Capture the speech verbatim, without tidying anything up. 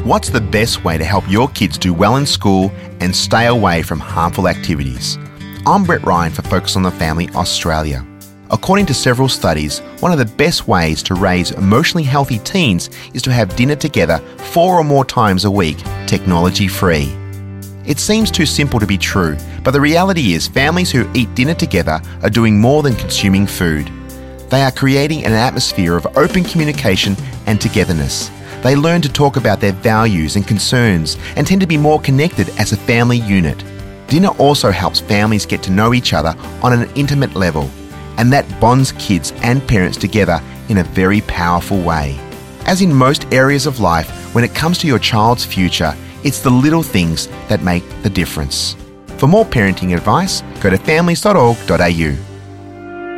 What's the best way to help your kids do well in school and stay away from harmful activities? I'm Brett Ryan for Focus on the Family Australia. According to several studies, one of the best ways to raise emotionally healthy teens is to have dinner together four or more times a week, technology-free. It seems too simple to be true, but the reality is families who eat dinner together are doing more than consuming food. They are creating an atmosphere of open communication and togetherness. They learn to talk about their values and concerns and tend to be more connected as a family unit. Dinner also helps families get to know each other on an intimate level, and that bonds kids and parents together in a very powerful way. As in most areas of life, when it comes to your child's future, it's the little things that make the difference. For more parenting advice, go to families dot org dot a u.